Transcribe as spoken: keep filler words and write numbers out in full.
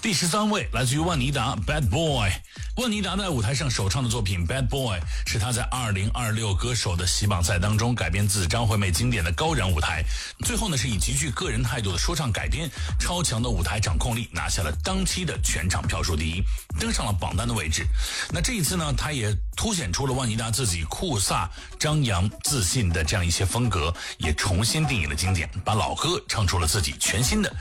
第十三位来自于万妮达 Bad Boy。 万妮达在舞台上首唱的作品 Bad Boy 是她在二零二六歌手的喜榜赛当中改编自张惠妹经典的高燃舞台，最后呢是以极具个人态度的说唱改编，超强的舞台掌控力拿下了当期的全场票数第一，登上了榜单的位置。那这一次呢，她也凸显出了万妮达自己酷飒张扬自信的这样一些风格，也重新定义了经典，把老歌唱出了自己全新的